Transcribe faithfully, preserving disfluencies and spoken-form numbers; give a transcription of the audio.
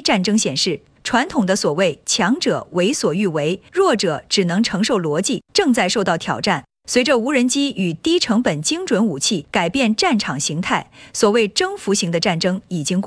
战争显示，传统的所谓强者为所欲为，弱者只能承受逻辑，正在受到挑战。随着无人机与低成本精准武器改变战场形态，所谓征服型的战争已经过。